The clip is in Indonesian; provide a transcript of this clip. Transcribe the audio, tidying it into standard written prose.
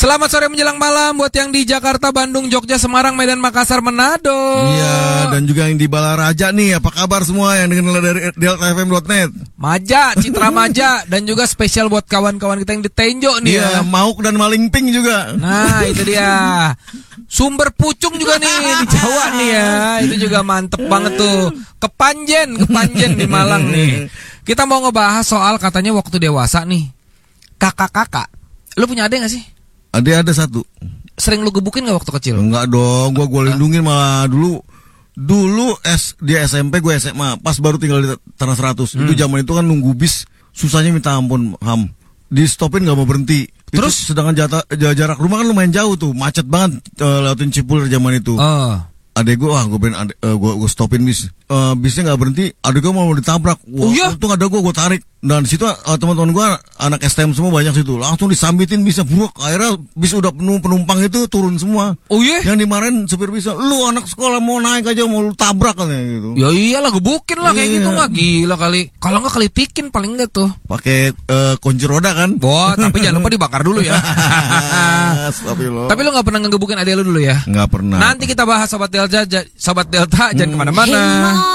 Selamat sore menjelang malam buat yang di Jakarta, Bandung, Jogja, Semarang, Medan, Makassar, Manado. Iya, dan juga yang di Balaraja nih, apa kabar semua yang dengar dari deltafm.net? Maja, Citra Maja, dan juga spesial buat kawan-kawan kita yang di Tenjo nih ya. Iya, Mauk dan Malingping juga. Nah, itu dia. Sumber Pucung juga nih di Jawa nih ya. Itu juga mantep banget tuh. Kepanjen di Malang nih. Kita mau ngebahas soal katanya waktu dewasa nih. Kakak-kakak. Lu punya adik gak sih? Ada satu. Sering lu gebukin gak waktu kecil? Enggak dong, gua lindungin malah dulu dia SMP, gue SMA, pas baru tinggal di Tanah 100. Itu zaman itu kan nunggu bis, susahnya minta ampun, Ham. Di stopin gak mau berhenti. Terus itu, sedangkan jarak rumah kan lumayan jauh tuh, macet banget lewatin Cipulir zaman itu. Adek gue, gue stopin bis. Bisnya nggak berhenti, adek gue mau ditabrak. Wah, untung ada gue tarik. Dan di situ teman-teman gue anak STM semua banyak situ. Langsung disambitin bisnya buruk. Akhirnya bis udah penuh penumpang itu turun semua. Oh iya? Yang dimarahin supir bisnya, lu anak sekolah mau naik aja mau lu tabrak kan gitu. Ya iyalah, gebukin lah kayak gitu mah, gila kali. Kalau nggak kelipikin paling enggak tuh. Pakai kunci roda kan? Wah, tapi jangan lupa dibakar dulu ya. Tapi lu nggak pernah ngegebukin adek lu dulu ya? Nggak pernah. Nanti kita bahas Sobat Delta, jangan kemana-mana.